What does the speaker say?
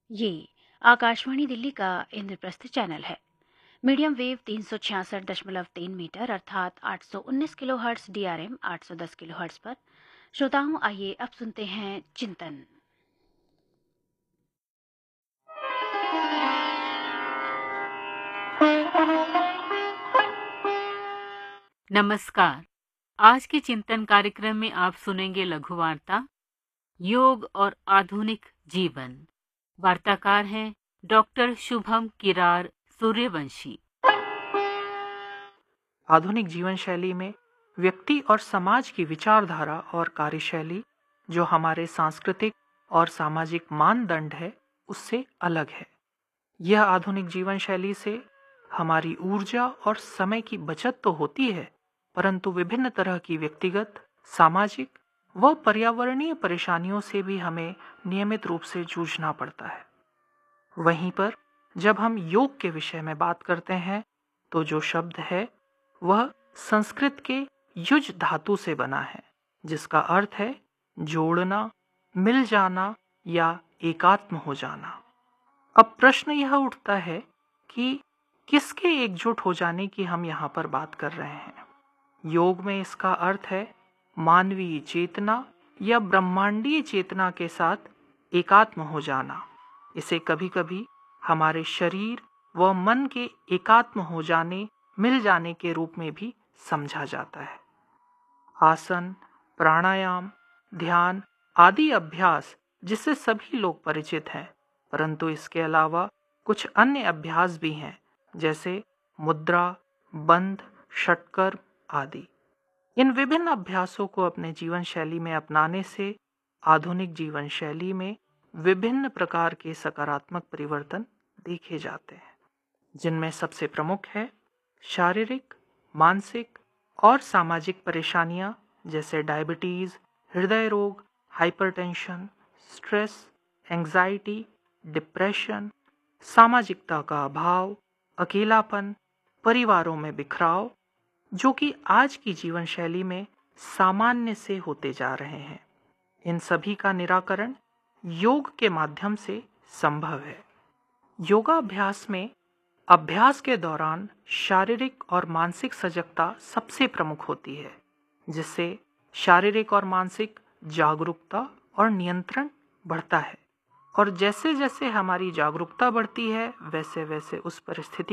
ये आकाशवाणी दिल्ली का इंद्रप्रस्थ चैनल है। मीडियम वेव 366.3 मीटर अर्थात 819 किलोहर्ट्ज DRM 810 किलोहर्ट्ज पर। श्रोताओं, आइए अब सुनते हैं चिंतन। नमस्कार। आज के चिंतन कार्यक्रम में आप सुनेंगे लघु वार्ता योग और आधुनिक जीवन। वार्ताकार हैं डॉक्टर शुभम किरार सूर्यवंशी। आधुनिक जीवन शैली में व्यक्ति और समाज की विचारधारा और कार्यशैली जो हमारे सांस्कृतिक और सामाजिक मानदंड है उससे अलग है। यह आधुनिक जीवन शैली से हमारी ऊर्जा और समय की बचत तो होती है, परंतु विभिन्न तरह की व्यक्तिगत, सामाजिक व पर्यावरणीय परेशानियों से भी हमें नियमित रूप से जूझना पड़ता है। वहीं पर जब हम योग के विषय में बात करते हैं तो जो शब्द है वह संस्कृत के युज धातु से बना है, जिसका अर्थ है जोड़ना, मिल जाना या एकात्म हो जाना। अब प्रश्न यह उठता है कि किसके एकजुट हो जाने की हम यहाँ पर बात कर रहे हैं। योग में इसका अर्थ है मानवीय चेतना या ब्रह्मांडीय चेतना के साथ एकात्म हो जाना। इसे कभी कभी हमारे शरीर व मन के एकात्म हो जाने, मिल जाने के रूप में भी समझा जाता है। आसन, प्राणायाम, ध्यान आदि अभ्यास जिससे सभी लोग परिचित हैं, परंतु इसके अलावा कुछ अन्य अभ्यास भी हैं, जैसे मुद्रा, बंध, षटकर आदि। इन विभिन्न अभ्यासों को अपने जीवन शैली में अपनाने से आधुनिक जीवन शैली में विभिन्न प्रकार के सकारात्मक परिवर्तन देखे जाते हैं, जिनमें सबसे प्रमुख है शारीरिक, मानसिक और सामाजिक परेशानियां जैसे डायबिटीज, हृदय रोग, हाइपरटेंशन, स्ट्रेस, एंजाइटी, डिप्रेशन, सामाजिकता का अभाव, अकेलापन, परिवारों में बिखराव, जो कि आज की जीवन शैली में सामान्य से होते जा रहे हैं। इन सभी का निराकरण योग के माध्यम से संभव है। योगाभ्यास में अभ्यास के दौरान शारीरिक और मानसिक सजगता सबसे प्रमुख होती है, जिससे शारीरिक और मानसिक जागरूकता और नियंत्रण बढ़ता है। और जैसे जैसे हमारी जागरूकता बढ़ती है, वैसे वैसे उस परिस्थिति